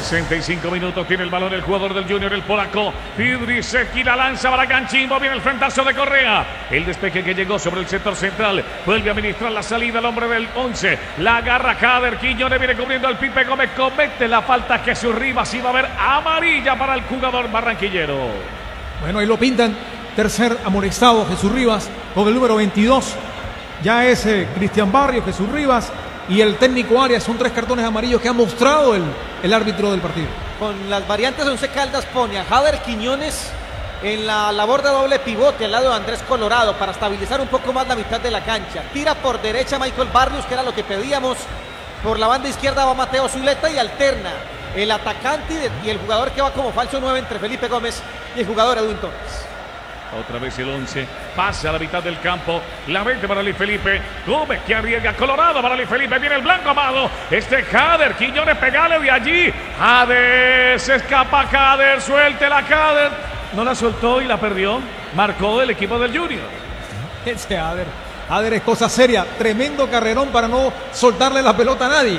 65 minutos, tiene el balón el jugador del Junior, el polaco. Fidrisewski la lanza para Cancimbo, viene el frentazo de Correa. El despeje que llegó sobre el sector central, vuelve a administrar la salida el hombre del 11. La agarra Jader, Quiñones viene cubriendo al Pipe Gómez, comete la falta Jesús Rivas y va a haber amarilla para el jugador barranquillero. Bueno, ahí lo pintan, tercer amonestado Jesús Rivas con el número 22. Ya es Cristian Barrios, Jesús Rivas y el técnico Arias. Son 3 cartones amarillos que ha mostrado el árbitro del partido. Con las variantes, Once Caldas pone a Jader Quiñones en la labor de doble pivote al lado de Andrés Colorado para estabilizar un poco más la mitad de la cancha. Tira por derecha Michael Barrios, que era lo que pedíamos. Por la banda izquierda va Mateo Zuleta y alterna el atacante y el jugador que va como falso 9 entre Felipe Gómez y el jugador Edwin Torres. Otra vez el 11, pasa a la mitad del campo, la vende para Luis Felipe, Gómez que arriesga, Colorado para Luis Felipe, viene el blanco amado, Jader, Quiñones, pegale de allí, Jader, se escapa Jader, suelte la Jader, no la soltó y la perdió, marcó el equipo del Junior. Ese Jader es cosa seria, tremendo carrerón para no soltarle la pelota a nadie.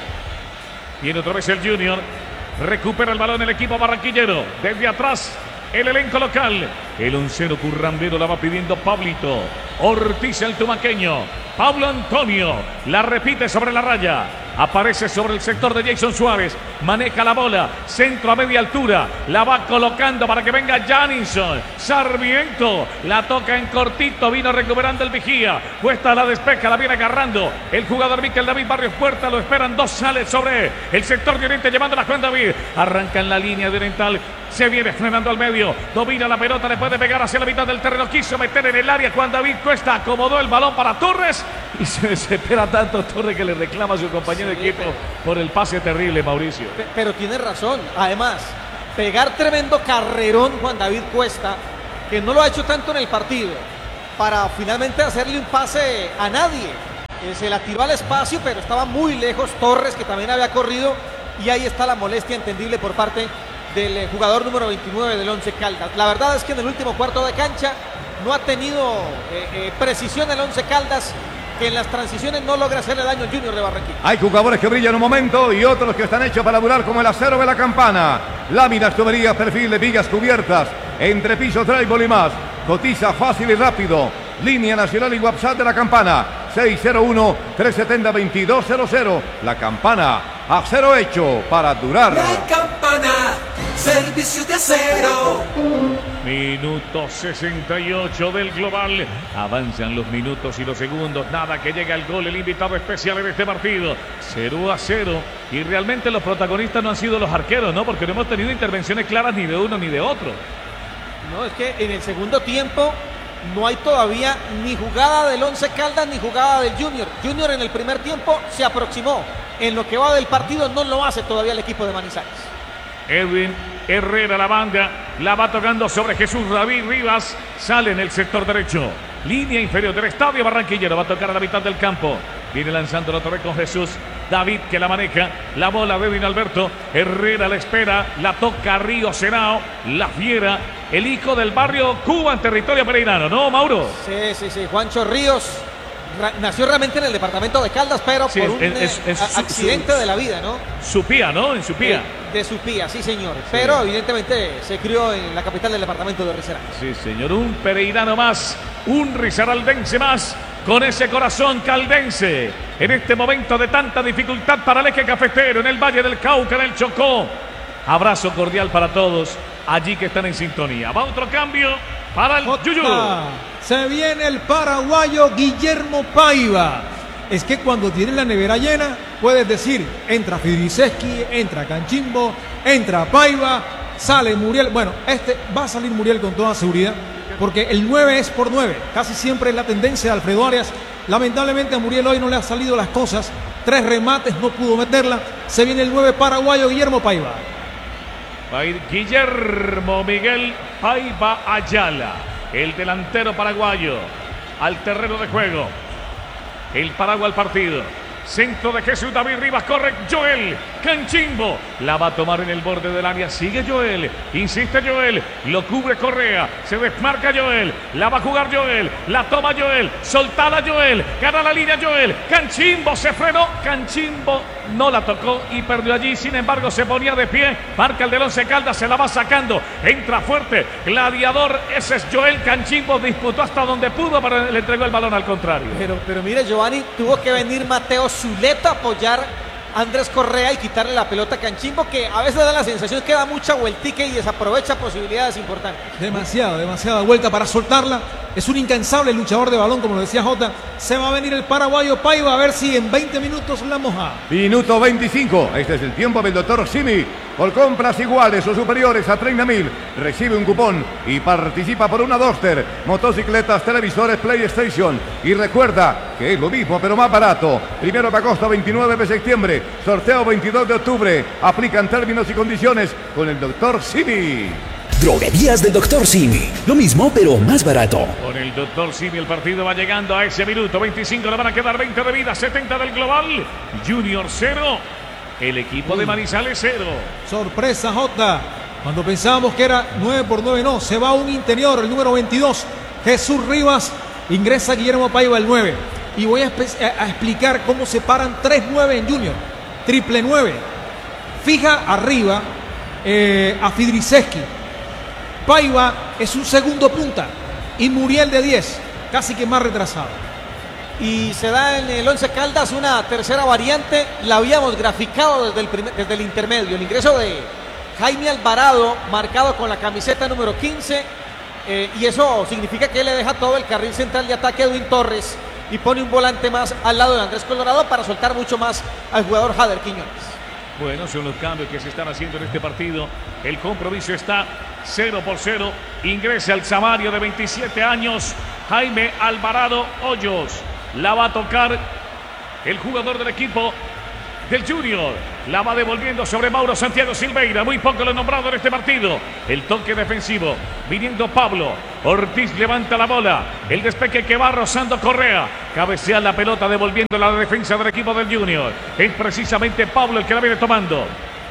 Viene otra vez el Junior, recupera el balón el equipo barranquillero, desde atrás. El elenco local, el onceno currambero la va pidiendo Pablito Ortiz, el tumaqueño. Pablo Antonio la repite sobre la raya. Aparece sobre el sector de Jason Suárez. Maneja la bola. Centro a media altura. La va colocando para que venga Janinson. Sarmiento la toca en cortito. Vino recuperando el vigía. Cuesta la despeja. La viene agarrando el jugador Miquel David Barrios Puerta. Lo esperan 2. Sale sobre el sector de Oriente llevando la Juan David. Arranca en la línea de Oriental. Se viene frenando al medio. Domina la pelota. Le puede pegar hacia la mitad del terreno. Quiso meter en el área. Juan David Cuesta acomodó el balón para Torres. Y se desespera tanto Torres que le reclama a su compañero de equipo por el pase terrible, Mauricio. Pero tiene razón. Además, pegar tremendo carrerón Juan David Cuesta, que no lo ha hecho tanto en el partido, para finalmente hacerle un pase a nadie. Se la tiró al espacio, pero estaba muy lejos Torres, que también había corrido. Y ahí está la molestia entendible por parte del jugador número 29 del Once Caldas. La verdad es que en el último cuarto de cancha no ha tenido precisión el Once Caldas, que en las transiciones no logra hacerle daño al Junior de Barranquilla. Hay jugadores que brillan un momento y otros que están hechos para durar, como el acero de la Campana. Láminas, tuberías, perfiles, vigas cubiertas, entrepiso, drywall y más. Cotiza fácil y rápido. Línea nacional y WhatsApp de la Campana. 601-370-2200. La Campana, acero hecho para durar. La Campana, servicios de acero. Minuto 68 del global. Avanzan los minutos y los segundos. Nada que llega el gol, el invitado especial en este partido. 0-0. Y realmente los protagonistas no han sido los arqueros, ¿no? Porque no hemos tenido intervenciones claras ni de uno ni de otro. No, es que en el segundo tiempo no hay todavía ni jugada del Once Caldas ni jugada del Junior. Junior en el primer tiempo se aproximó. En lo que va del partido no lo hace todavía el equipo de Manizales. Edwin Herrera, la banda, la va tocando sobre Jesús David Rivas. Sale en el sector derecho. Línea inferior del estadio barranquillero. Va a tocar a la mitad del campo. Viene lanzando otra vez con Jesús David, que la maneja. La bola de Edwin Alberto. Herrera la espera. La toca Río Senao. La fiera. El hijo del barrio Cuba en territorio pereirano, ¿no, Mauro? Sí. Juancho Ríos nació realmente en el departamento de Caldas, pero sí, por un accidente de la vida, ¿no? Supía, ¿no? En Supía. De Supía, sí, señor. Sí. Pero evidentemente se crió en la capital del departamento de Risaralda. Sí, señor. Un pereirano más, un risaraldense más, con ese corazón caldense. En este momento de tanta dificultad para el eje cafetero, en el Valle del Cauca, en el Chocó. Abrazo cordial para todos allí que están en sintonía. Va otro cambio para el Yuyu. Se viene el paraguayo Guillermo Paiva. Es que cuando tienes la nevera llena, puedes decir, entra Fidrisewski, entra Cancimbo, entra Paiva, sale Muriel. Bueno, va a salir Muriel con toda seguridad, porque el 9 es por 9. Casi siempre es la tendencia de Alfredo Arias. Lamentablemente a Muriel hoy no le han salido las cosas. 3 remates, no pudo meterla. Se viene el 9 paraguayo Guillermo Paiva. Va a ir Guillermo Miguel Paiva Ayala, el delantero paraguayo, al terreno de juego. El Paraguay al partido. Centro de Jesús David Rivas, corre Joel. Canchimbo. La va a tomar en el borde del área. Sigue Joel. Insiste Joel. Lo cubre Correa. Se desmarca Joel. La va a jugar Joel. La toma Joel. Soltala Joel. Gana la línea Joel. Canchimbo se frenó. Canchimbo no la tocó y perdió allí. Sin embargo, se ponía de pie. Marca el del Once Caldas. Se la va sacando. Entra fuerte. Gladiador. Ese es Joel Canchimbo. Disputó hasta donde pudo, pero le entregó el balón al contrario. Pero mire, Giovanni, tuvo que venir Mateo Zuleta a apoyar a Andrés Correa y quitarle la pelota a Canchimbo, que a veces da la sensación que da mucha vueltica y desaprovecha posibilidades importantes. Demasiada vuelta para soltarla. Es un incansable luchador de balón, como lo decía Jota. Se va a venir el paraguayo Paiva a ver si en 20 minutos la moja. Minuto 25. Este es el tiempo del doctor Simi. Por compras iguales o superiores a 30.000, recibe un cupón y participa por una Duster, motocicletas, televisores, PlayStation. Y recuerda que es lo mismo, pero más barato. 1 de agosto, 29 de septiembre. Sorteo 22 de octubre. Aplican términos y condiciones con el doctor Simi. Droguerías del Dr. Simi. Lo mismo, pero más barato. Con el Dr. Simi el partido va llegando a ese minuto. 25 le van a quedar 20 de vida. 70 del global. Junior 0. El equipo de Manizales 0. Sorpresa, Jota. Cuando pensábamos que era 9 por 9, no. Se va un interior, el número 22. Jesús Rivas. Ingresa Guillermo Paiva, el 9. Y voy a explicar cómo se paran 3-9 en Junior. Triple 9. Fija arriba a Fidriseski. Paiva es un segundo punta y Muriel de 10, casi que más retrasado. Y se da en el Once Caldas una tercera variante, la habíamos graficado desde el intermedio. El ingreso de Jaime Alvarado, marcado con la camiseta número 15, y eso significa que le deja todo el carril central de ataque a Edwin Torres y pone un volante más al lado de Andrés Colorado para soltar mucho más al jugador Jader Quiñones. Bueno, son los cambios que se están haciendo en este partido. El compromiso está 0-0. Ingresa el Samario de 27 años, Jaime Alvarado Hoyos. La va a tocar el jugador del equipo del Junior. La va devolviendo sobre Mauro Santiago Silveira. Muy poco lo he nombrado en este partido. El toque defensivo. Viniendo Pablo. Ortiz levanta la bola. El despeque que va rozando Correa. Cabecea la pelota devolviendo la defensa del equipo del Junior. Es precisamente Pablo el que la viene tomando.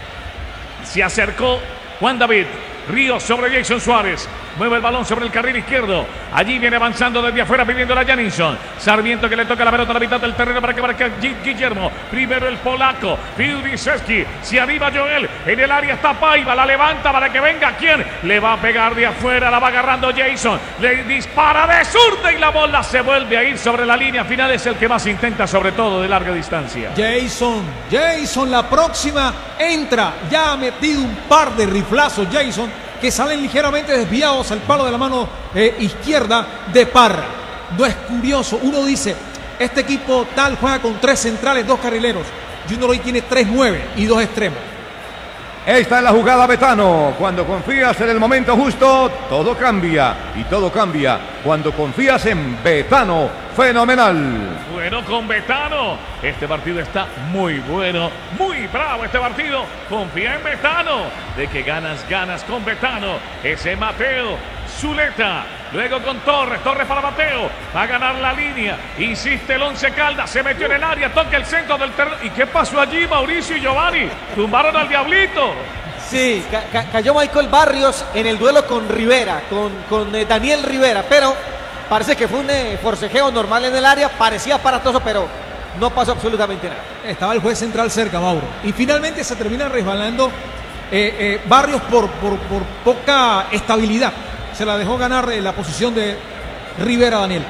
Se acercó Juan David Ríos sobre Jason Suárez. Mueve el balón sobre el carril izquierdo. Allí viene avanzando desde afuera pidiendo a Janinson. Sarmiento que le toca la pelota a la mitad del terreno para que marque Guillermo. Primero el polaco. Fidriseski. Se arriba Joel. En el área está Paiva. La levanta para que venga quien. Le va a pegar de afuera. La va agarrando Jason. Le dispara de zurda y la bola se vuelve a ir sobre la línea final. Es el que más intenta, sobre todo de larga distancia. Jason, la próxima entra. Ya ha metido un par de riflazos Jason, que salen ligeramente desviados al palo de la mano izquierda de Parra. No es curioso, uno dice, este equipo tal juega con 3 centrales, 2 carrileros. Junior hoy tiene 3-9 y 2 extremos. Esta es la jugada, Betano. Cuando confías en el momento justo, todo cambia. Y todo cambia cuando confías en Betano. Fenomenal. Bueno, con Betano. Este partido está muy bueno. Muy bravo este partido. Confía en Betano. De que ganas con Betano. Ese Mateo Zuleta. Luego con Torres para Mateo. Va a ganar la línea. Insiste el Once Caldas. Se metió en el área. Toca el centro del terreno. ¿Y qué pasó allí, Mauricio y Giovanni? Tumbaron al Diablito. Sí, cayó Michael Barrios en el duelo con Rivera, con Daniel Rivera. Pero parece que fue un forcejeo normal en el área. Parecía aparatoso, pero no pasó absolutamente nada. Estaba el juez central cerca, Mauro. Y finalmente se termina resbalando Barrios por poca estabilidad. Se la dejó ganar la posición de Rivera Daniel.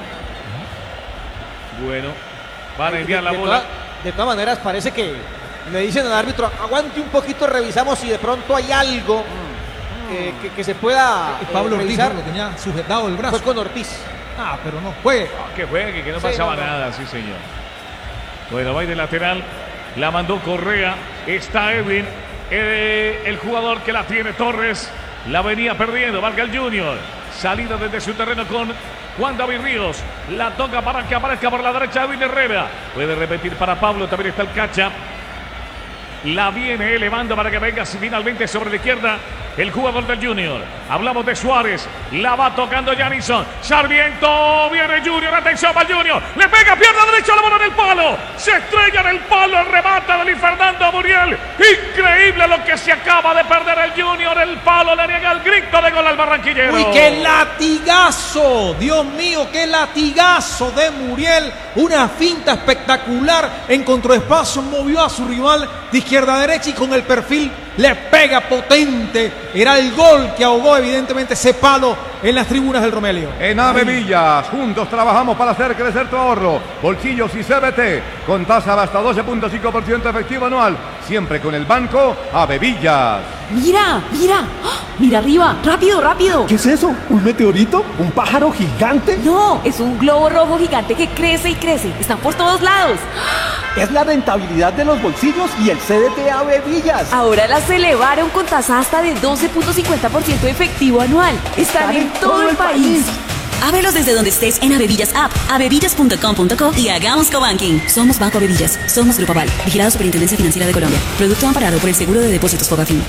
Bueno, van a enviar la bola. De todas maneras, parece que le dicen al árbitro, aguante un poquito, revisamos si de pronto hay algo que se pueda Pablo revisar. Ortiz lo tenía sujetado el brazo. Fue con Ortiz. Pero no juegue. Que juegue, que no pasaba nada, sí señor. Bueno, va de lateral. La mandó Correa. Está Edwin. El jugador que la tiene, Torres. La venía perdiendo, marca el Junior. Salida desde su terreno con Juan David Ríos. La toca para que aparezca por la derecha Edwin Herrera. Puede repetir para Pablo, también está el Cacha. La viene elevando para que venga finalmente sobre la izquierda el jugador del Junior. Hablamos de Suárez, la va tocando Janison. Sarmiento, viene Junior, atención para el Junior. Le pega pierna derecha, la bola en el palo. Se estrella en el palo, el remata de Luis Fernando Muriel. Increíble lo que se acaba de perder el Junior. El palo le niega el grito de gol al barranquillero. ¡Uy, qué latigazo! Dios mío, qué latigazo de Muriel. Una finta espectacular. Encontró espacio, movió a su rival de izquierda a derecha y con el perfil le pega potente. Era el gol que ahogó evidentemente ese palo en las tribunas del Romelio. En Ave Villas, juntos trabajamos para hacer crecer tu ahorro. Bolsillos y CBT, con tasa de hasta 12.5% efectivo anual. Siempre con el banco Ave Villas. ¡Mira! ¡Mira! ¡Ah! ¡Mira arriba! ¡Rápido, rápido! ¿Qué es eso? ¿Un meteorito? ¿Un pájaro gigante? No, es un globo rojo gigante que crece y crece. Están por todos lados. Es la rentabilidad de los bolsillos y el CDT Ave Villas. Ahora las elevaron con tasa hasta de 12.50% efectivo anual. Están en todo el país. Ábrelos desde donde estés en Avevillas App, avevillas.com.co y hagamos cobanking. Somos Banco Avevillas, somos Grupo Aval, vigilado Superintendencia Financiera de Colombia. Producto amparado por el Seguro de Depósitos Fogafín.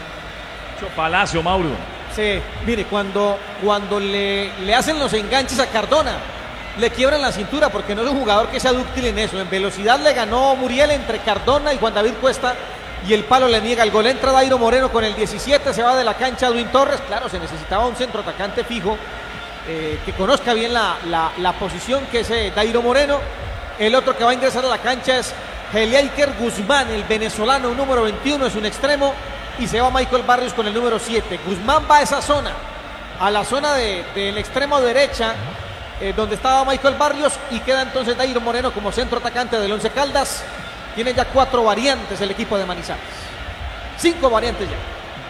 Palacio, Mauro. Sí, mire, cuando le hacen los enganches a Cardona, le quiebran la cintura porque no es un jugador que sea dúctil en eso. En velocidad le ganó Muriel entre Cardona y Juan David Cuesta y el palo le niega el gol. Entra Dairo Moreno con el 17, se va de la cancha Edwin Torres. Claro, se necesitaba un centro atacante fijo que conozca bien la posición, que es Dairo Moreno. El otro que va a ingresar a la cancha es Heliaiker Guzmán, el venezolano, número 21, es un extremo. Y se va Michael Barrios con el número 7. Guzmán va a esa zona, a la zona del extremo derecha, donde estaba Michael Barrios, y queda entonces Dairo Moreno como centro atacante del Once Caldas. Tiene ya 4 variantes el equipo de Manizales. 5 variantes ya.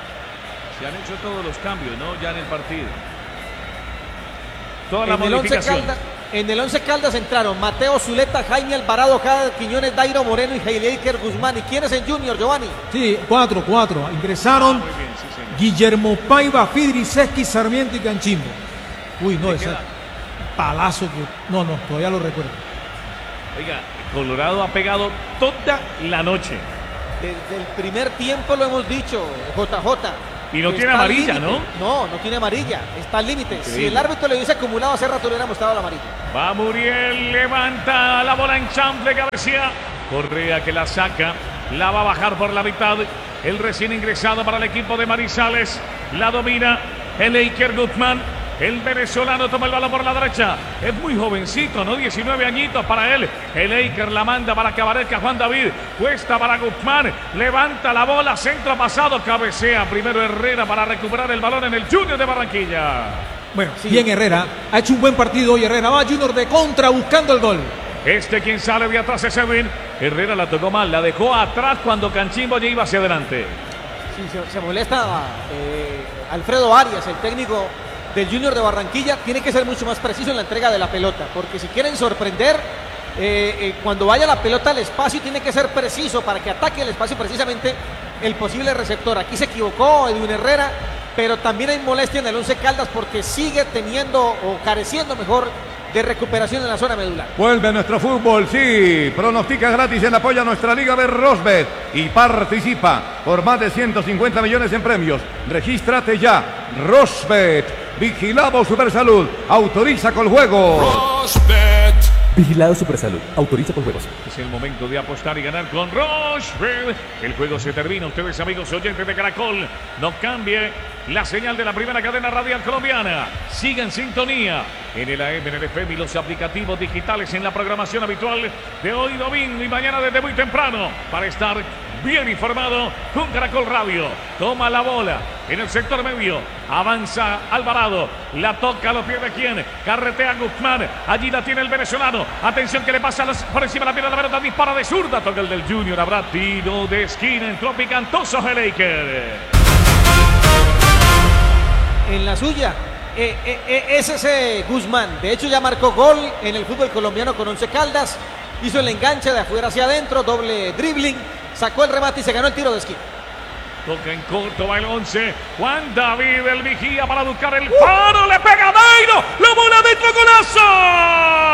Se han hecho todos los cambios, ¿no? Ya en el partido. Todas las modificaciones. En el Once Caldas entraron Mateo Zuleta, Jaime Alvarado, Jada Quiñones, Dairo Moreno y Heliaiker Guzmán. ¿Y quién es el Junior, Giovanni? Sí, 4. Ingresaron Muy bien, sí, señor. Guillermo Paiva, Fidriseski, Sarmiento y Canchimbo. Uy, no, ese palazo que... No, todavía lo recuerdo. Oiga, Colorado ha pegado toda la noche. Desde el primer tiempo lo hemos dicho, JJ. Y no tiene Está al amarilla, límite. ¿no? No tiene amarilla. Está al límite. Increíble. Si el árbitro le hubiese acumulado hace rato, le hubiera mostrado la amarilla. Va Muriel, levanta la bola en chample, cabecea. Correa que la saca, la va a bajar por la mitad. El recién ingresado para el equipo de Manizales, la domina Heliaiker Guzmán. El venezolano toma el balón por la derecha. Es muy jovencito, ¿no? 19 añitos para él. Heliaiker la manda para que aparezca Juan David. Cuesta para Guzmán. Levanta la bola. Centro pasado. Cabecea primero Herrera para recuperar el balón en el Junior de Barranquilla. Bueno, bien Herrera. Ha hecho un buen partido hoy Herrera. Va Junior de contra buscando el gol. Quien sale de atrás es Edwin. Herrera la tocó mal. La dejó atrás cuando Canchimbo ya iba hacia adelante. Sí, se molesta Alfredo Arias, el técnico del Junior de Barranquilla. Tiene que ser mucho más preciso en la entrega de la pelota, porque si quieren sorprender, cuando vaya la pelota al espacio, tiene que ser preciso para que ataque el espacio precisamente el posible receptor. Aquí se equivocó Edwin Herrera, pero también hay molestia en el Once Caldas porque sigue teniendo o careciendo mejor de recuperación en la zona medular. Vuelve nuestro fútbol, sí. Pronostica gratis en apoyo a nuestra Liga de Rosbet y participa por más de 150 millones en premios. Regístrate ya. Rosbet. Vigilado Supersalud. Autoriza con juego. Vigilado Supersalud. Autoriza por juegos. Es el momento de apostar y ganar con Rochefort. El juego se termina. Ustedes, amigos oyentes de Caracol, no cambie la señal de la primera cadena radial colombiana. Siga en sintonía en el AM, en el FM y los aplicativos digitales en la programación habitual de hoy domingo y mañana desde muy temprano para estar bien informado con Caracol Radio. Toma la bola en el sector medio. Avanza Alvarado. La toca a los pies de quién. Carretea Guzmán. Allí la tiene el venezolano. Atención que le pasa por encima de la pierna de la pelota. Dispara de zurda. Toca el del Junior. Habrá tiro de esquina. Entró picantoso Heliaiker. En la suya. Es ese Guzmán. De hecho ya marcó gol en el fútbol colombiano con Once Caldas. Hizo el enganche de afuera hacia adentro. Doble dribbling. Sacó el remate y se ganó el tiro de esquina. Toca en corto, va el 11. Juan David, el vigía para buscar el paro. Le pega a Dairo. La bola dentro, golazo.